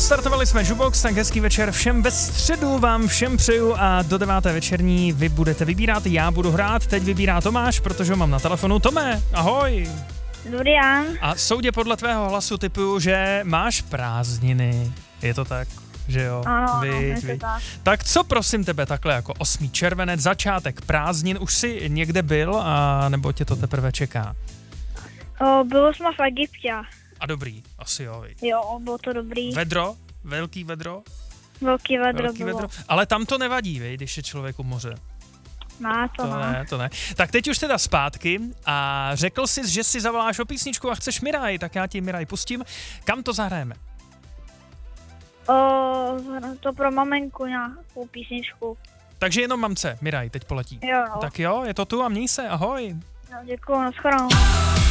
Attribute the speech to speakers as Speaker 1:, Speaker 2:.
Speaker 1: Odstartovali jsme Jubox, tak hezký večer všem, ve středu vám všem přeju a do 9. večerní vy budete vybírat, já budu hrát, teď vybírá Tomáš, protože ho mám na telefonu. Tome, ahoj!
Speaker 2: Dobrý den.
Speaker 1: A soudě podle tvého hlasu typuju, že máš prázdniny, je to tak? Že jo?
Speaker 2: Ano,
Speaker 1: je to tak. Tak co prosím tebe takhle jako 8. červenec, začátek prázdnin, už jsi někde byl a nebo tě to teprve čeká?
Speaker 2: Bylo jsme v Egyptě.
Speaker 1: A dobrý, asi jo.
Speaker 2: Jo, bylo to dobrý.
Speaker 1: Vedro? Velký vedro?
Speaker 2: Velký vedro bylo.
Speaker 1: Ale tam to nevadí, když je člověk u moře.
Speaker 2: Ne, to ne.
Speaker 1: Tak teď už teda zpátky a řekl jsi, že si zavoláš o písničku a chceš Miraj, tak já ti Miraj pustím. Kam to zahrajeme?
Speaker 2: To pro maminku nějakou písničku.
Speaker 1: Takže jenom mamce, Miraj, teď poletí.
Speaker 2: Jo.
Speaker 1: Tak jo, je to tu a měj se, ahoj.
Speaker 2: No, děkuju, nashledanou.